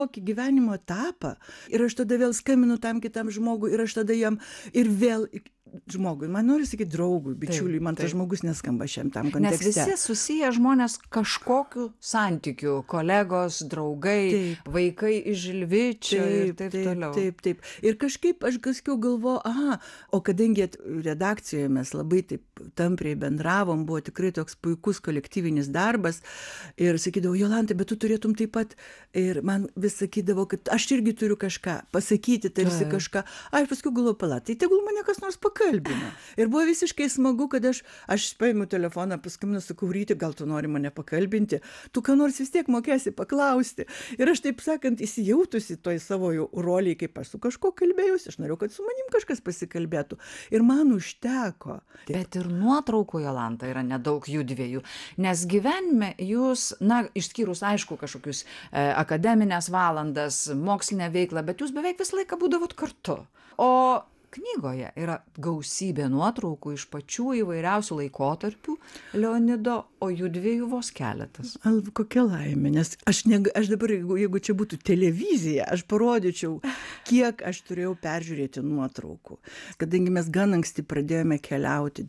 kokį gyvenimo etapą. Ir aš tada vėl skambinu tam kitam žmogui ir aš tada jam ir vėl žmogui, man nori sakyti draugui, bičiuliui, man tas žmogus neskamba šiam tam Nes kontekste. visi susiję žmonės kažkokiu santykiu, kolegos, draugai, vaikai iš Žilvičio ir taip toliau. Taip. Ir kažkaip aš paskiau galvoju, aha, o kadangi redakcijoje mes labai taip tampriai bendravom, buvo tikrai toks puikus kolektyvinis darbas ir sakydavau, Jolanta, bet tu turėtum taip pat, ir man vis sakydavo, kad aš irgi turiu kažką pasakyti, tarsi kažką, aš paskui galvoju, pala, tai tegul mane kas nors pakalbina. Ir buvo visiškai smagu, kad aš paimu telefoną, paskambinu, sakau, Ryti, gal tu nori mane pakalbinti, tu ką nors vis tiek mokėsi paklausti. Ir aš taip sakant, įsijautusi toj savo roliai, kaip aš su kažko kalbėjusi, aš norėjau, kad su manim kažkas pasikalbėtų. Ir man užteko. Bet ir nuotraukų, Jolanta, yra nedaug jų dviejų. Nes gyvenime jūs, na, išskyrus, aišku, kažkokius akademinės valandas, mokslinę veiklą, bet jūs beveik visą laiką būdavot kartu. O knygoje yra gausybė nuotraukų iš pačių įvairiausių laikotarpių Leonido, o jų dviejų vos keletas. Kokia laimė, nes aš dabar, jeigu čia būtų televizija, aš parodyčiau, kiek aš turėjau peržiūrėti nuotraukų. Kadangi mes gan anksti pradėjome keliauti,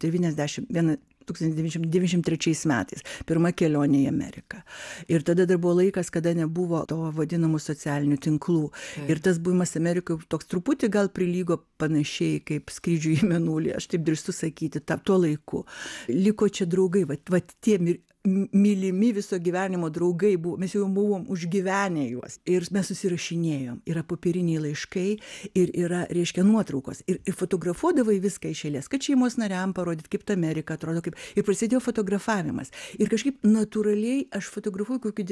1993 metais, pirma kelionė į Ameriką. Ir tada dar buvo laikas, kada nebuvo to vadinamų socialinių tinklų. Ir tas buvimas Amerikoje toks truputį gal prilygo panašiai kaip skrydžių į Mėnulį, aš taip drįstu sakyti, tuo laiku. Liko čia draugai, vat tie mylimi viso gyvenimo draugai buvo, mes jau buvom užgyvenę juos. Ir mes susirašinėjom, yra popieriniai laiškai ir yra, reiškia, nuotraukos. Ir fotografuodavai viską iš eilės, kad šeimos nariam parodyti, kaip ta Amerika atrodo. Ir prasidėjo fotografavimas. Ir kažkaip natūraliai aš fotografuoju kokių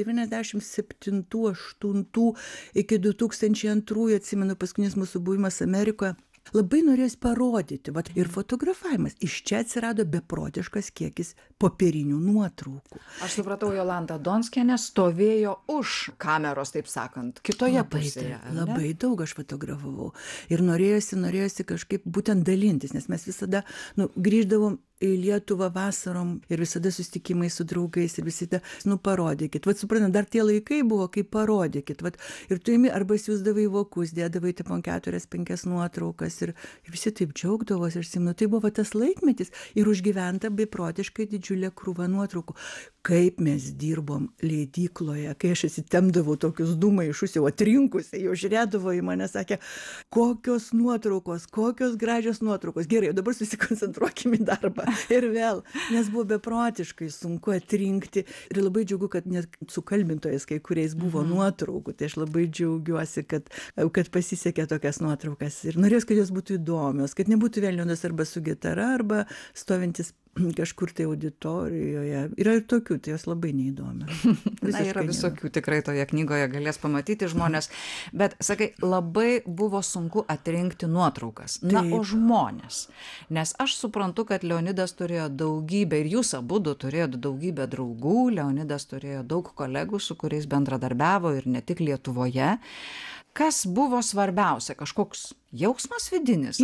97-8 iki 2002, atsimenu, paskutinis mūsų buvimas Amerikoje. Labai norėjus parodyti, ir fotografavimas. Iš čia atsirado beprotiškas kiekis popierinių nuotraukų. Aš supratau, Jolanta Donskienė stovėjo už kameros, taip sakant, kitoje pusėje. Labai daug aš fotografavau. Ir norėjosi kažkaip būtent dalintis, nes mes visada grįždavom į Lietuvą vasarom ir visada susitikimai su draugais ir visada, parodykit. Suprantat, dar tie laikai buvo, kaip parodykit. Ir tu imi arba siųsdavai vokus, dėdavai tipo 4-5 nuotraukas ir visi taip džiaugdavosi. Ir simnu, tai buvo tas laikmetis ir užgyventa beprotiškai didžiulė krūva nuotraukų. Kaip mes dirbom leidykloje, kai aš įsitemdavau tokius du maišus, jau atrinkusi, jau žiūrėdavo į mane, sakė, kokios nuotraukos, kokios gražios nuotraukos. Gerai, dabar susikoncentruokime į darbą. Ir vėl, nes buvo beprotiškai sunku atrinkti. Ir labai džiaugiu, kad net su kalbintojais kai kuriais buvo nuotraukų. Tai aš labai džiaugiuosi, kad pasisekė tokias nuotraukas. Ir norėjau, kad jos būtų įdomios, kad nebūtų Leonidas arba su gitara, arba stovintis kažkur tai auditorijoje. Yra ir tokių, tai jos labai neįdomios. Na, yra visokių tikrai toje knygoje galės pamatyti žmonės. Bet, sakai, labai buvo sunku atrinkti nuotraukas. Na, o žmonės. Nes aš suprantu, kad Leonidas turėjo daugybę, ir jūs abudu turėjote daugybę draugų, Leonidas turėjo daug kolegų, su kuriais bendradarbiavo ir ne tik Lietuvoje. Kas buvo svarbiausia? Kažkoks jausmas vidinis?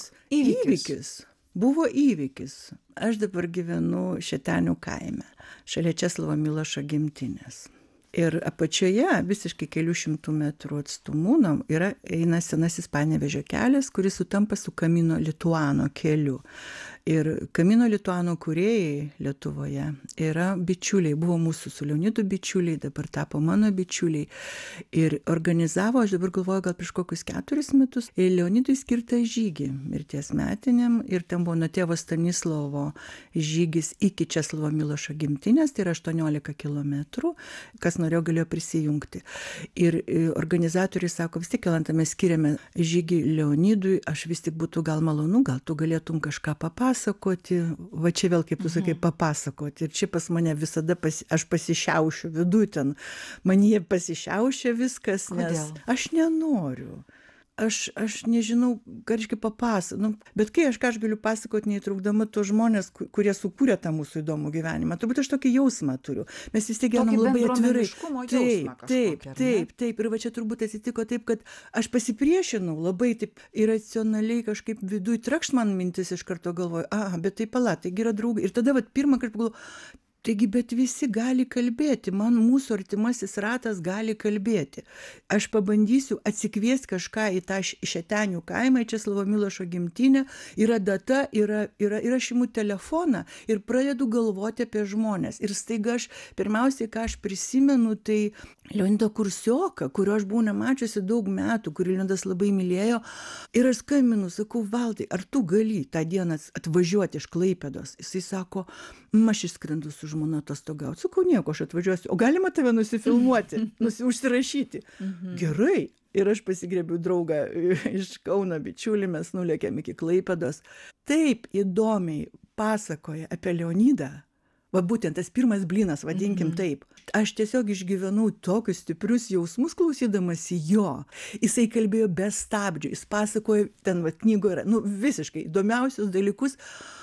Įvykis. Buvo įvykis. Aš dabar gyvenu Šetenių kaime, šalia Česlovo Milošo gimtinės. Ir apačioje, visiškai kelių šimtų metrų atstumu, eina senasis Panevėžio kelias, kuris sutampa su Camino Lituano keliu. Ir Camino Lituano kūrėjai Lietuvoje yra bičiuliai, buvo mūsų su Leonidu bičiuliai, dabar tapo mano bičiuliai. Ir organizavo, aš dabar galvoju, gal prieš kokius 4 metus, Leonidui skirtą žygį mirties metiniam. Ir ten buvo nuo tėvo Stanislovo žygis iki Česlovo Milošo gimtinės, tai yra 18 kilometrų. Kas norėjo, galėjo prisijungti. Ir organizatoriai sako, vis tiek, Jolanta, mes skiriame žygį Leonidui, aš vis tik būtų gal malonu, gal tu galėtum kažką papasakoti, va čia vėl, kaip tu sakai, papasakoti. Ir čia pas mane visada aš pasišiaušiu viduj ten, man jie pasišiaušia viskas, nes aš nenoriu. Aš nežinau, ką reiškia bet kai aš galiu pasakoti, neįtraukdama tos žmonės, kurie sukūrė tą mūsų įdomų gyvenimą, turbūt aš tokį jausmą turiu. Mes vis tiek gyvenam labai atvirai. Taip. Ir va čia turbūt atsitiko taip, kad aš pasipriešinau labai taip iracionaliai kažkaip viduj trakšt man mintis iš karto galvoju, bet tai pala, taigi yra draugai. Ir tada pirmą kartą galvoju, Taigi, bet visi gali kalbėti, man mūsų artimasis ratas gali kalbėti. Aš pabandysiu atsikviesti kažką į tą Šetenių kaimą, į Česlovo Milošo gimtinę, yra data, ir aš imu telefoną ir pradedu galvoti apie žmonės. Ir staiga pirmiausiai, ką aš prisimenu, tai Leonidą Kursioką, kurio aš buvau nemačiusi daug metų, kurį Leonidas labai mylėjo. Ir aš skambinu, sakau, Valdai, ar tu gali tą dieną atvažiuoti iš Klaipėdos? Jisai sako, aš išskrendu su žmona atostogauti. Sakau, nieko, aš atvažiuosiu. O galima tave nusifilmuoti, užsirašyti? Gerai. Ir aš pasigrėbiu draugą iš Kauno, bičiulį, mes nulėkėm iki Klaipėdos. Taip įdomiai pasakoja apie Leonidą. Va būtent tas pirmas blynas, vadinkim taip. Aš tiesiog išgyvenau tokius stiprius jausmus klausydamas jo. Jisai kalbėjo be stabdžių, jis pasakojo, ten va knygoje yra, visiškai įdomiausius dalykus.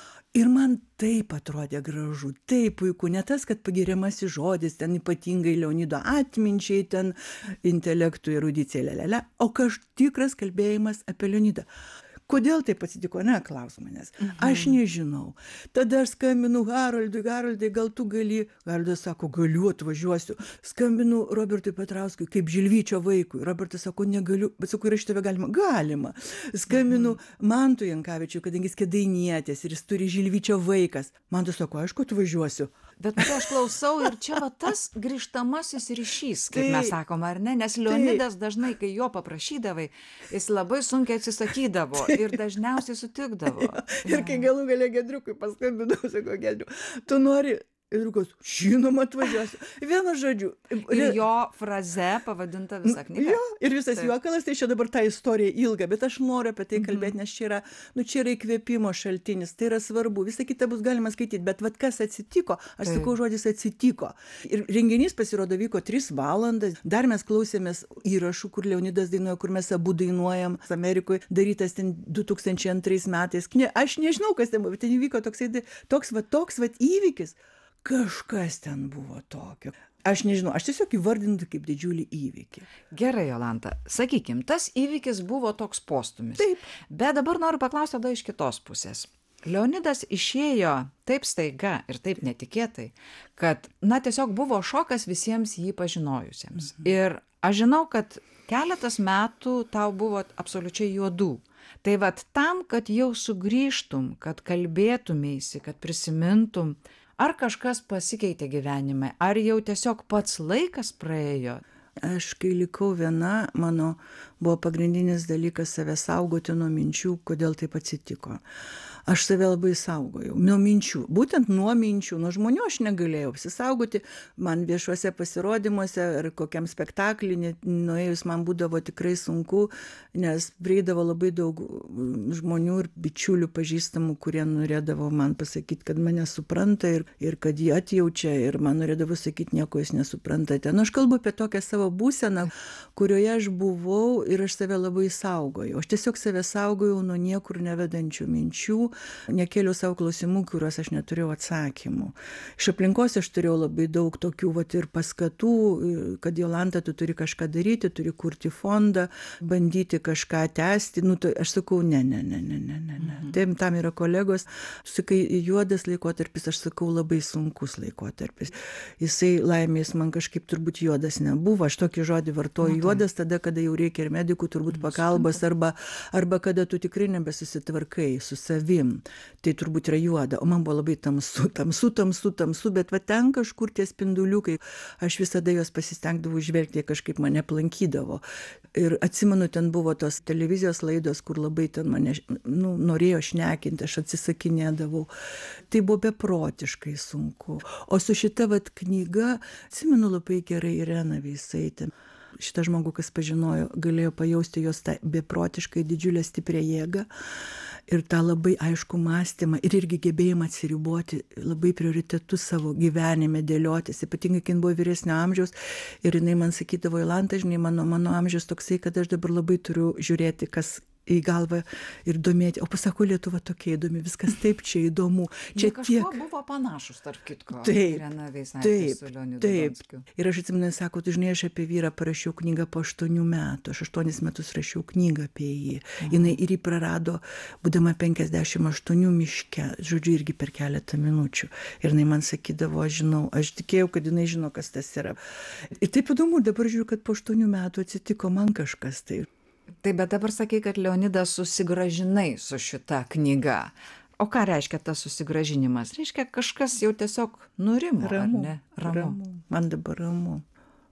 Ir man taip atrodė gražu, taip puiku, ne tas, kad pagiriamasis žodis, ten ypatingai Leonido atminčiai, ten intelektui, erudicijai, o tikras kalbėjimas apie Leonidą. Kodėl taip atsitiko, klaus manęs. Aš nežinau. Tada aš skambinu Haroldai, gal tu gali? Haroldas sako, galiu, atvažiuosiu. Skambinu Robertui Petrauskui, kaip Žilvyčio vaikui. Robertas sako, negaliu, bet sako, ir iš tave galima. Galima. Skambinu Mantui Jankavičiui, kadangi jis Kėdainietis ir jis turi Žilvyčio vaikas. Mantas sako, aišku, atvažiuosiu. Bet aš klausau ir čia va tas grįžtamasis ryšys, kaip mes sakom, ar ne? Nes Leonidas dažnai, kai jo paprašydavai, jis labai sunkiai atsisakydavo ir dažniausiai sutikdavo. Ir kai galų gale Gedriukui paskambinau, sako, Gedriu, tu nori... Ir Gedriukas, žinoma, atvažiuosiu. Vienu žodžiu. Ir jo fraze pavadinta visa knyga. Jo, ir visas juokalas, tai čia dabar ta istorija ilga, bet aš noriu apie tai kalbėti, nes čia yra įkvėpimo šaltinis, tai yra svarbu, visą kitą bus galima skaityti, bet vat kas atsitiko, aš sakau žodis atsitiko. Ir renginys pasirodo vyko 3 valandas, dar mes klausėmės įrašų, kur Leonidas dainuoja, kur mes abu dainuojam, Amerikoje darytas ten 2002 metais. Aš nežinau, kas ten buvo, bet ten įvyko toks įvykis. Kažkas ten buvo tokio. Aš nežinau, aš tiesiog įvardinau kaip didžiulį įvykį. Gerai, Jolanta, sakykim, tas įvykis buvo toks postūmis. Taip. Bet dabar noriu paklausti tada iš kitos pusės. Leonidas išėjo taip staiga ir taip netikėtai, kad, tiesiog buvo šokas visiems jį pažinojusiems. Ir aš žinau, kad keletas metų tau buvo absoliučiai juodų. Tai vat tam, kad jau sugrįžtum, kad kalbėtumėsi, kad prisimintum, ar kažkas pasikeitė gyvenime, ar jau tiesiog pats laikas praėjo? Aš, kai likau viena, mano buvo pagrindinis dalykas save saugoti nuo minčių, kodėl taip atsitiko. Aš save labai saugojau, nuo minčių, būtent nuo minčių, nuo žmonių aš negalėjau apsisaugoti, man viešuose pasirodymuose ar kokiam spektaklį nuėjus man būdavo tikrai sunku, nes prieidavo labai daug žmonių ir bičiulių pažįstamų, kurie norėdavo man pasakyti, kad mane supranta ir kad jie atjaučia ir man norėdavo sakyti, nieko jūs nesuprantate. Aš kalbu apie tokią savo būseną, kurioje aš buvau ir aš save labai saugojau. Aš tiesiog save saugojau nuo niekur nevedančių minčių, nekėliau savo klausimų, kuriuos aš neturėjau atsakymų. Iš aplinkos aš turėjau labai daug tokių ir paskatų, kad Jolanta, tu turi kažką daryti, turi kurti fondą, bandyti kažką tęsti. Aš sakau, ne. Tam yra kolegos. Sakai, juodas laikotarpis, aš sakau, labai sunkus laikotarpis. Jisai laimės man kažkaip turbūt juodas nebuvo. Aš tokį žodį vartoju juodas tada, kada jau reikia ir medikų turbūt pagalbos, arba kada tu tikrai nebesusitvarkai su savim. Tai turbūt yra juoda, o man buvo labai tamsu, bet va ten kažkur tie spinduliukai, aš visada juos pasistengdavau žvelgti, kažkaip mane aplankydavo. Ir atsimenu, ten buvo tos televizijos laidos, kur labai ten mane norėjo šnekinti, aš atsisakinėdavau. Tai buvo beprotiškai sunku. O su šita knyga, atsimenu labai gerai Irena Veisaitė. Šitą žmogų, kas pažinojo, galėjo pajausti jos tą beprotiškai didžiulę stiprią jėgą ir tą labai aišku mąstymą ir irgi gebėjimą atsiriboti, labai prioritetus savo gyvenime dėliotis, ypatingai, kai buvo vyresnio amžiaus ir jinai man sakydavo, Jolanta, žinai, mano amžius toksai, kad aš dabar labai turiu žiūrėti, kas į galvą ir domėti, o pasako, Lietuva tokia įdomi, viskas taip čia įdomu. Čia kažkuo buvo panašus, tarp kitko. Taip, Irena Veisaitė su Leonidu Donskiu. Ir aš atsimenu, sako, tu žinai, aš apie vyrą parašiau knygą po 8 metų, aš 8 metus rašiau knygą apie jį. Jinai ir jį prarado, būdama 58 miške, žodžiu, irgi per keletą minučių. Ir jinai man sakydavo, aš tikėjau, kad jinai žino, kas tas yra. Ir taip įdomu, dabar žiūriu, kad po 8 metų atsitiko man kažkas tai. Tai bet dabar sakai, kad Leonidą susigrąžinai su šita knyga. O ką reiškia tas susigrąžinimas? Reiškia, kažkas jau tiesiog nurimo, ramu, ar ne? Ramu. Man dabar ramu.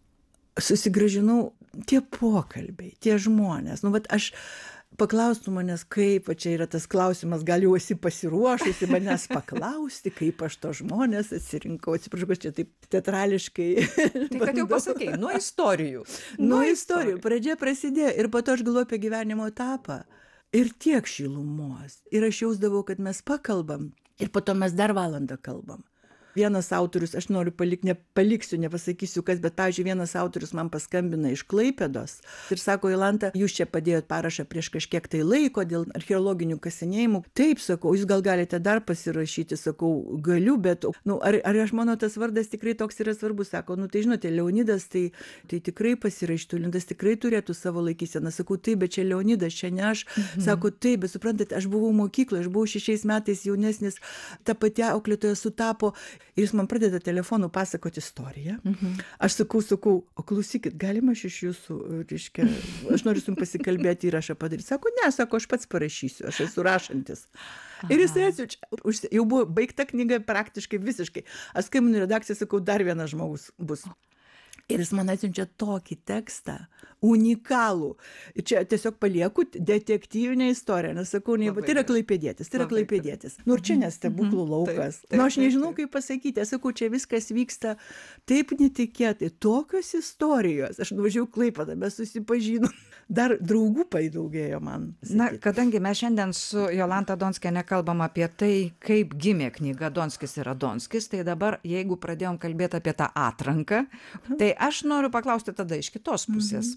Susigrąžinau tie pokalbiai, tie žmonės. Nu, vat aš paklaustų manęs, kaip, čia yra tas klausimas, gal jau esi pasiruošusi manęs paklausti, kaip aš to žmonės atsirinkau. Atsiprašau, kad čia taip teatrališkai. Tai kad jau pasakei, nuo istorijų. Nuo istorijų. Pradžia prasidėjo ir po to aš galvoju apie gyvenimo etapą. Ir tiek šilumos. Ir aš jausdavau, kad mes pakalbam ir po to mes dar valandą kalbam. Vienas autorius, aš noriu nepaliksiu, nepasakysiu kas, bet, pavyzdžiui, vienas autorius man paskambina iš Klaipėdos ir sako, Jolanta, jūs čia padėjot parašą prieš kažkiek tai laiko dėl archeologinių kasinėjimų. Taip, sakau, jūs gal galite dar pasirašyti, sakau, galiu, bet, ar aš mano tas vardas tikrai toks yra svarbus, sako, tai žinote, Leonidas, tai tikrai pasirašytų, Leonidas tikrai turėtų savo laikyseną, sakau, taip, bet čia Leonidas, čia ne aš, sako, taip, bet suprantate, aš buvau mokykloje, aš buvau 6 metais jaunesnis, ta pati auklėtoja sutapo. Ir jis man pradeda telefonu pasakoti istoriją. Aš sakau, o klausykit, galima aš iš jūsų, reiškia, aš noriu su jums pasikalbėti įrašą padaryti. Sako, ne, sako, aš pats parašysiu, aš esu rašantis. Ir jis atsiunčia, jau buvo baigta knyga praktiškai visiškai. Aš skambinu į redakciją, sakau, dar vienas žmogus bus. Ir jis man atsiunčia tokį tekstą, unikalų. Ir čia tiesiog palieku detektyvinę istoriją, nes sakau, tai yra klaipėdietis, tai yra klaipėdietis. Ir čia nestebuklų laukas. Aš nežinau, kaip pasakyti, aš sakau, čia viskas vyksta taip netikėtai, tokios istorijos. Aš nuvažiavau Klaipėdą, mes susipažinom. Dar draugų padaugėjo man. Na, kadangi mes šiandien su Jolanta Donskiene kalbam apie tai, kaip gimė knyga Donskis yra Donskis, tai dabar, jeigu pradėjom kalbėti apie tą atranką, tai aš noriu paklausti tada iš kitos pusės.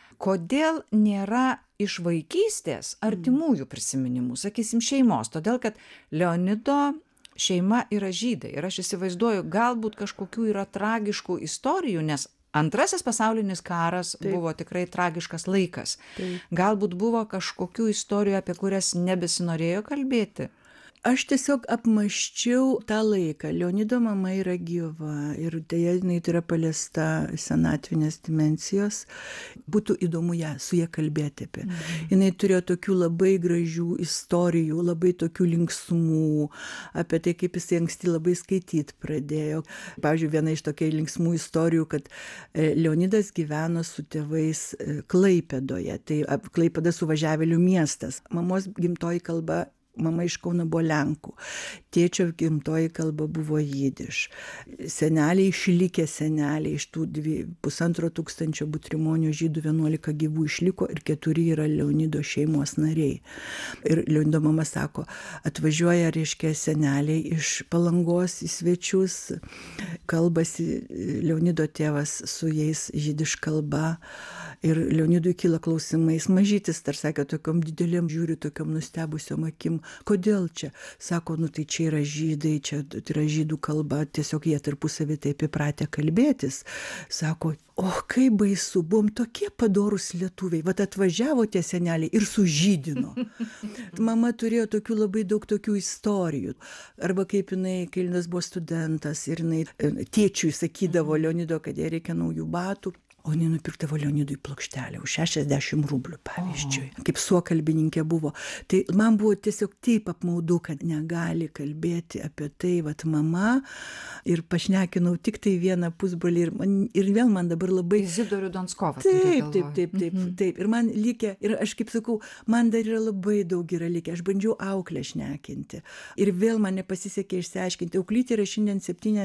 Kodėl nėra iš vaikystės artimųjų prisiminimų, sakysim, šeimos? Todėl, kad Leonido šeima yra žydai ir aš įsivaizduoju, galbūt kažkokių yra tragiškų istorijų, nes Antrasis pasaulinis karas buvo tikrai tragiškas laikas. Galbūt buvo kažkokių istorijų, apie kurias nebesinorėjo kalbėti? Aš tiesiog apmąsčiau tą laiką. Leonido mama yra gyva ir deja, jinai yra paliesta senatvinės dimensijos. Būtų įdomu su ja kalbėti apie. Jinai turėjo tokių labai gražių istorijų, labai tokių linksmų, apie tai, kaip jisai anksti labai skaityti pradėjo. Pavyzdžiui, viena iš tokių linksmų istorijų, kad Leonidas gyveno su tėvais Klaipėdoje. Tai Klaipėda suvažiavėlių miestas. Mamos gimtoji kalba, mama iš Kauno buvo lenkų, tėčio gimtoji kalba buvo jidiš. Seneliai, išlikę seneliai, iš tų 1500 Butrimonių žydų 11 gyvų išliko ir 4 yra Leonido šeimos nariai. Ir Leonido mama sako, atvažiuoja, reiškia, seneliai iš Palangos į svečius, kalbasi Leonido tėvas su jais jidiš kalba ir Leonidui kyla klausimais. Mažytis, tarsi sakė, tokiom didelėm žiūri, tokiom nustebusiom akim. Kodėl čia? Sako, tai čia yra žydai, čia yra žydų kalba, tiesiog jie tarpusavį taip įpratę kalbėtis. Sako, kaip baisu, buvom tokie padorūs lietuviai, vat atvažiavo tie seneliai ir sužydino. Mama turėjo tokių labai daug tokių istorijų. Arba kaip jinai, kai Leonidas buvo studentas ir jinai tėčiui sakydavo Leonido, kad jai reikia naujų batų. O jinai nupirkdavo Leonidui plokštelę už 60 rublių, pavyzdžiui, kaip suokalbininkė buvo. Tai man buvo tiesiog taip apmaudu, kad negali kalbėti apie tai, vat mama, ir pašnekinau tik tai vieną pusbrolį ir vėl man dabar labai... Izidorių Donskovą. Taip. Ir man likė, ir aš kaip sakau, man dar yra labai daug yra likę, aš bandžiau auklę šnekinti. Ir vėl man nepasisekė išsiaiškinti. Auklytė yra šiandien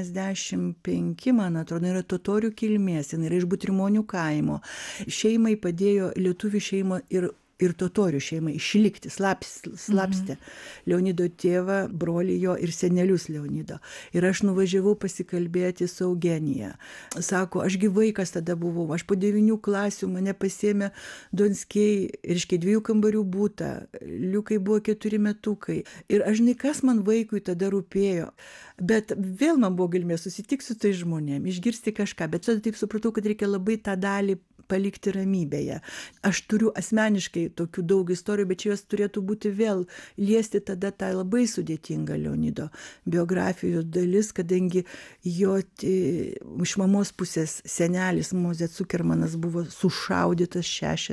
75, man atrodo, yra totorių kilmės, jinai yra iš Butrimonių kaimo. Šeimai padėjo lietuvių šeimo ir ir totorių šeimą išlikti, slapstė Leonido tėvą, brolį jo ir senelius Leonido. Ir aš nuvažiavau pasikalbėti su Eugenija. Sako, ašgi vaikas tada buvau, aš po 9 klasių mane pasiėmė Donskiai, reiškia 2 kambarių butą, Liukai buvo 4 metukai. Ir aš žinai, kas man vaikui tada rūpėjo. Bet vėl man buvo galimybė susitikti su tai žmonėm, išgirsti kažką, bet tada taip supratau, kad reikia labai tą dalį palikti ramybėje. Aš turiu asmeniškai tokių daug istorijų, bet čia jos turėtų būti vėl liesti tada tą labai sudėtingą Leonido biografijos dalis, kadangi jo iš mamos pusės senelis Mozė Cukermanas buvo sušaudytas